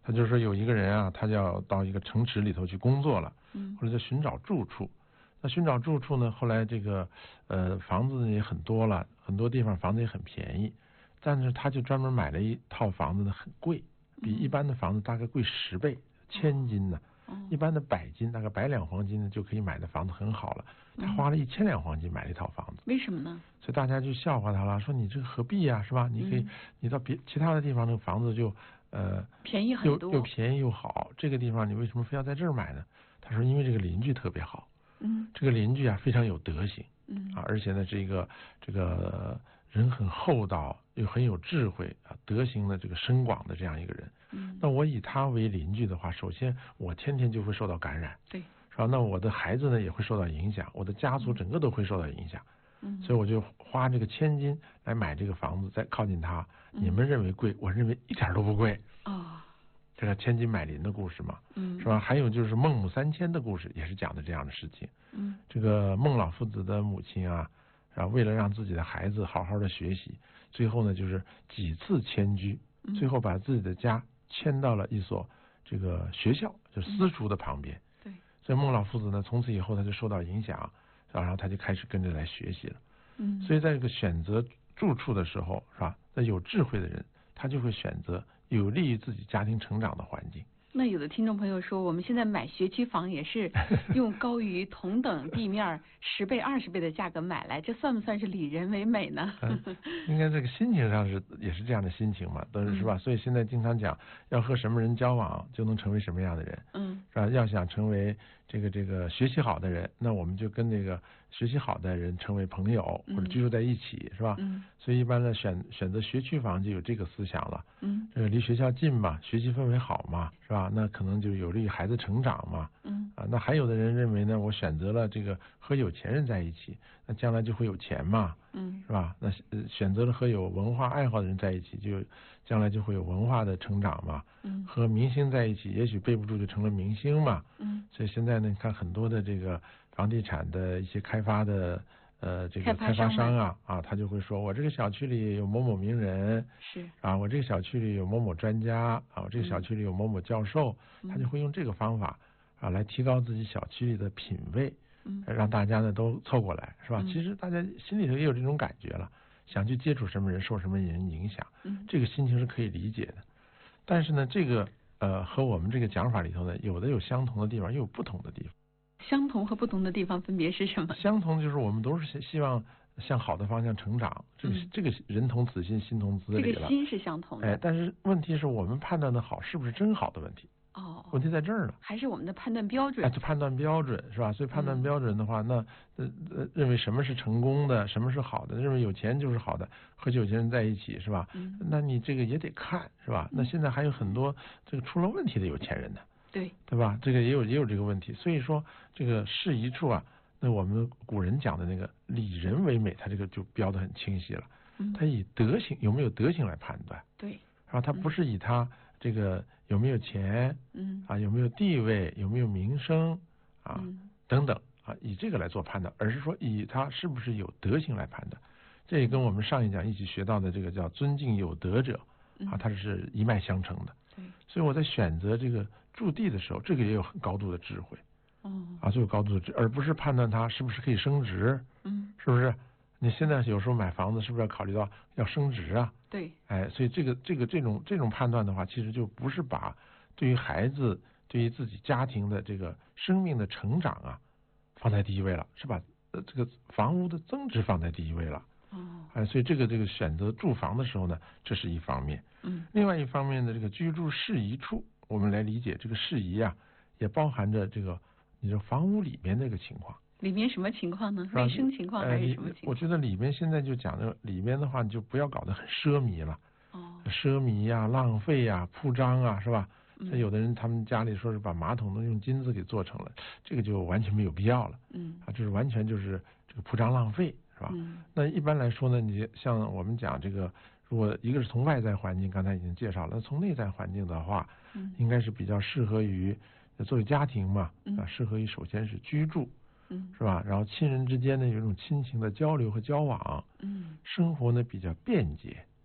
他就说有一个人啊，他要到一个城池里头去工作了，或者在寻找住处。那寻找住处呢，后来这个房子也很多了，很多地方房子也很便宜，但是他就专门买了一套房子呢，很贵，比一般的房子大概贵10倍，1000金呢。一般的100金，大概100两黄金呢就可以买的房子很好了，他花了1000两黄金买了一套房子。 为什么呢？ 所以大家就笑话他了，说你这个何必呀，是吧？你可以，你到其他的地方那个房子就便宜很多， 又便宜又好，这个地方你为什么非要在这儿买呢？他说因为这个邻居特别好，这个邻居啊非常有德行，而且呢这个人很厚道，又很有智慧啊，德行的这个深广的这样一个人。那我以他为邻居的话，首先我天天就会受到感染， 对， 是吧？那我的孩子呢也会受到影响，我的家族整个都会受到影响。所以我就花这个1000金来买这个房子，再靠近它。你们认为贵，我认为一点都不贵。这个千金买邻的故事嘛，是吧？还有就是孟母3000的故事，也是讲的这样的事情。这个孟老夫子的母亲啊，为了让自己的孩子好好的学习，最后呢就是几次迁居，最后把自己的家迁到了一所这个学校，就私塾的旁边。 对， 所以孟老夫子呢，从此以后他就受到影响，然后他就开始跟着来学习了。所以在这个选择住处的时候，是吧？那有智慧的人，他就会选择有利于自己家庭成长的环境。 那有的听众朋友说，我们现在买学区房也是用高于同等地面10倍、20倍的价格买来，这算不算是里人为美呢？ 应该这个心情上也是这样的心情嘛，都是吧？所以现在经常讲，要和什么人交往，就能成为什么样的人，是吧？要想成为这个学习好的人，那我们就跟这个学习好的人成为朋友，或者居住在一起，是吧？所以一般的选择学区房就有这个思想了。这个离学校近嘛，学习氛围好嘛，是吧？那可能就有利于孩子成长嘛。那还有的人认为呢，我选择了这个和有钱人在一起，那将来就会有钱嘛，是吧？那选择了和有文化爱好的人在一起，就将来就会有文化的成长嘛。和明星在一起，也许背不住就成了明星嘛。所以现在呢，你看很多的这个房地产的一些开发的这个开发商啊，他就会说，我这个小区里有某某名人， 是啊， 我这个小区里有某某专家啊，我这个小区里有某某教授，他就会用这个方法来提高自己小区里的品位，让大家呢都凑过来，是吧？其实大家心里头也有这种感觉了，想去接触什么人，受什么人影响，这个心情是可以理解的。但是呢，这个和我们这个讲法里头呢，有的有相同的地方，又有不同的地方。 相同和不同的地方分别是什么？ 相同就是我们都是希望向好的方向成长，这个人同此心，心同此理了。 这个心是相同的。 但是问题是我们判断的好是不是真好的问题？问题在这儿呢。 还是我们的判断标准？ 就判断标准是吧？所以判断标准的话，那认为什么是成功的，什么是好的，认为有钱就是好的，和有钱人在一起是吧？那你这个也得看是吧？那现在还有很多这个出了问题的有钱人呢。对吧？这个也有这个问题，所以说这个适宜处啊，那我们古人讲的那个里人为美，它这个就标得很清晰了。它以德行有没有德行来判断， 对， 是吧？它不是以他这个有没有钱，有没有地位，有没有名声等等以这个来做判断，而是说以他是不是有德行来判断。这也跟我们上一讲一起学到的这个叫尊敬有德者它是一脉相承的。所以我在选择这个驻地的时候，这个也有很高度的智慧，就有高度的智慧，而不是判断它是不是可以升值，是不是？你现在有时候买房子是不是要考虑到要升值啊？ 对， 所以这种判断的话，其实就不是把对于孩子、对于自己家庭的这个生命的成长放在第一位了，是把这个房屋的增值放在第一位了。所以这个选择住房的时候呢，这是一方面。另外一方面的这个居住适宜处，我们来理解这个适宜也包含着这个你这房屋里面那个情况。 里面什么情况呢？卫生情况还是什么情况？ 我觉得里面现在就讲的里面的话，你就不要搞得很奢靡了。奢靡浪费铺张是吧？像有的人他们家里说是把马桶都用金子给做成了，这个就完全没有必要了。就是完全就是这个铺张浪费，是吧？那一般来说呢，你像我们讲这个，如果一个是从外在环境，刚才已经介绍了，从内在环境的话，应该是比较适合于作为家庭嘛，适合于首先是居住，是吧？然后亲人之间呢有一种亲情的交流和交往，生活呢比较便捷，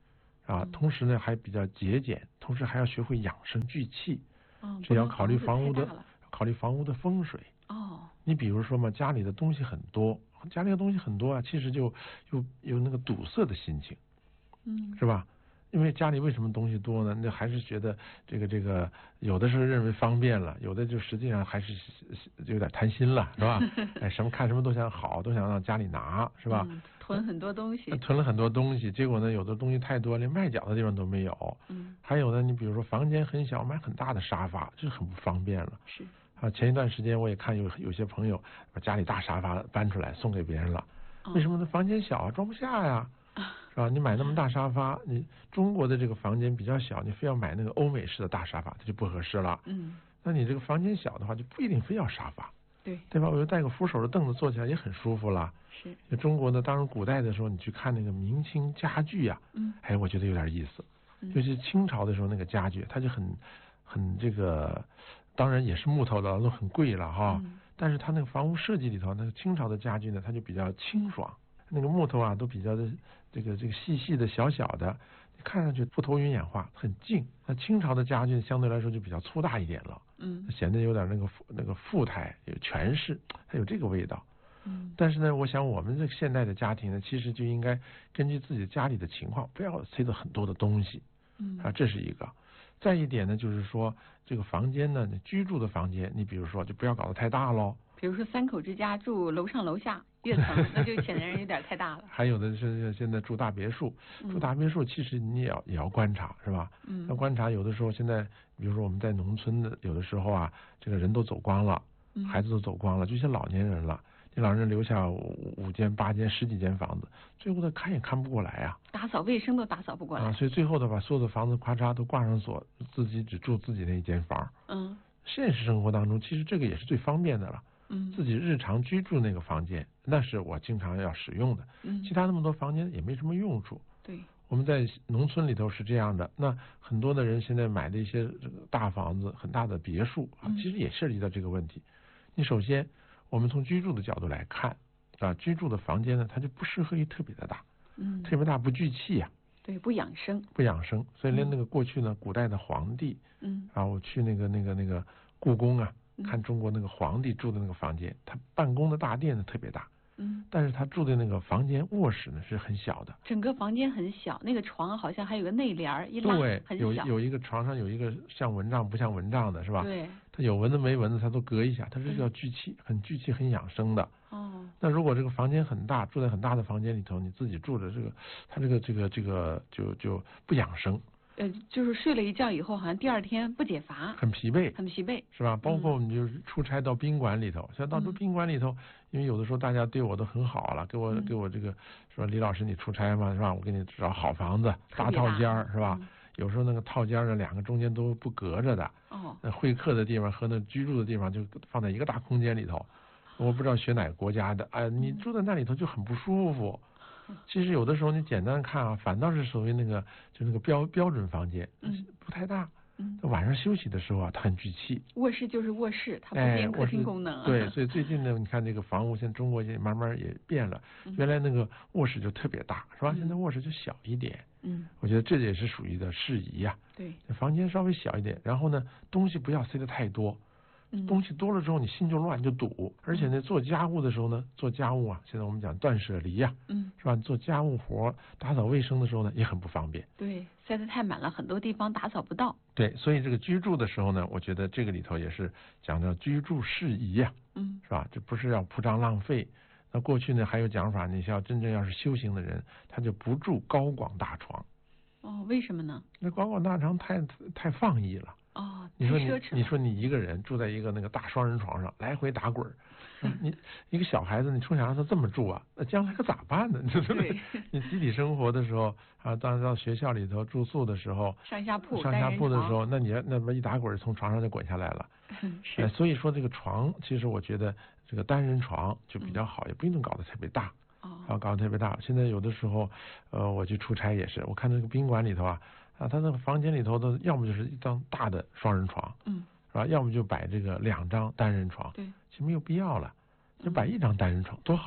啊，同时呢还比较节俭，同时还要学会养生聚气。这要考虑房屋的风水。你比如说嘛，家里的东西很多啊，其实就有那个堵塞的心情，是吧？因为家里为什么东西多呢？那还是觉得这个有的时候认为方便了，有的就实际上还是有点贪心了，是吧？什么看什么都想好，都想让家里拿，是吧？ 囤很多东西， 囤了很多东西，结果呢，有的东西太多，连迈脚的地方都没有。还有呢，你比如说房间很小，买很大的沙发，就很不方便了。 是啊，前一段时间我也看有些朋友把家里大沙发搬出来送给别人了，为什么呢？房间小啊，装不下呀。是吧？你买那么大沙发，你中国的这个房间比较小，你非要买那个欧美式的大沙发，它就不合适了。那你这个房间小的话，就不一定非要沙发。对吧？我就带个扶手的凳子坐起来也很舒服了。 是。 中国的当然古代的时候，你去看那个明清家具呀，我觉得有点意思。尤其清朝的时候那个家具，它就很这个，当然也是木头的，都很贵了哈。但是它那个房屋设计里头，那个清朝的家具呢，它就比较清爽。那个木头啊，都比较的这个细细的、小小的，看上去不头晕眼花，很静。那清朝的家具相对来说就比较粗大一点了，显得有点那个富态、有权势，它有这个味道。但是呢，我想我们这个现代的家庭呢，其实就应该根据自己家里的情况，不要塞得很多的东西。这是一个。再一点呢，就是说这个房间呢，居住的房间，你比如说就不要搞得太大喽。 比如说3口之家住楼上楼下跃层，那就显得有点太大了。 还有的是现在住大别墅，住大别墅其实你也要观察，是吧？要观察，有的时候现在比如说我们在农村的，有的时候啊，这个人都走光了，孩子都走光了，就些老年人了。你老人留下5间、8间、10几间房子，最后他看也看不过来啊， 打扫卫生都打扫不过来所以最后的把所有的房子咔嚓都挂上锁，自己只住自己那一间房。现实生活当中，其实这个也是最方便的了。自己日常居住那个房间，那是我经常要使用的。其他那么多房间也没什么用处。 对， 我们在农村里头是这样的。那很多的人现在买的一些这个大房子、很大的别墅啊，其实也涉及到这个问题。你首先，我们从居住的角度来看啊，居住的房间呢，它就不适合于特别的大。特别大不聚气呀。 对，不养生。 所以连那个过去呢，古代的皇帝，我去那个故宫啊。看中国那个皇帝住的那个房间，他办公的大殿呢特别大，但是他住的那个房间卧室呢是很小的， 整个房间很小，那个床好像还有个内帘一拉， 对， 很小， 有一个床上有一个像蚊帐不像蚊帐的是吧？ 对， 它有蚊子没蚊子它都隔一下，它是叫聚气，很聚气很养生的。那如果这个房间很大，住在很大的房间里头，你自己住的这个，它这个就不养生。 就是睡了一觉以后，好像第2天不解乏， 很疲惫，是吧？包括我们就是出差到宾馆里头，像到宾馆里头，因为有的时候大家对我都很好了，给我这个说李老师你出差嘛，是吧？我给你找好房子，大套间是吧？有时候那个套间呢，2个中间都不隔着的，那会客的地方和那居住的地方就放在一个大空间里头。我不知道学哪个国家的，你住在那里头就很不舒服。其实有的时候你简单看啊，反倒是属于那个标准房间，不太大。晚上休息的时候啊，它很聚气。 卧室就是卧室，它不兼客厅功能。 对，所以最近呢，你看这个房屋，现在中国也慢慢也变了。原来那个卧室就特别大，是吧？现在卧室就小一点。我觉得这也是属于的适宜呀。 对， 房间稍微小一点，然后呢，东西不要塞得太多。东西多了之后，你心就乱就堵，而且呢，做家务的时候呢，做家务啊，现在我们讲断舍离呀，是吧？做家务活、打扫卫生的时候呢，也很不方便。 对，塞得太满了，很多地方打扫不到。 对，所以这个居住的时候呢，我觉得这个里头也是讲到居住适宜呀，是吧？这不是要铺张浪费。那过去呢，还有讲法，你像真正要是修行的人，他就不住高广大床。 为什么呢？ 那高广大床太放逸了。你说你一个人住在一个那个大双人床上来回打滚，你一个小孩子，你从小让他这么住啊，那将来可咋办呢？你集体生活的时候啊，当到学校里头住宿的时候， 上下铺的时候，那么一打滚从床上就滚下来了。所以说这个床，其实我觉得这个单人床就比较好，也不一定搞得特别大。搞得特别大。现在有的时候，我去出差也是，我看那个宾馆里头啊，他那个房间里头的，要么就是一张大的双人床，是吧？要么就摆这个2张单人床， 对， 其实没有必要了，就摆1张单人床多好啊，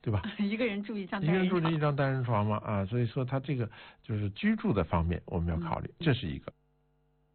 对吧？ 一个人住一张一个人住一张单人床嘛，啊，所以说他这个就是居住的方面我们要考虑，这是一个。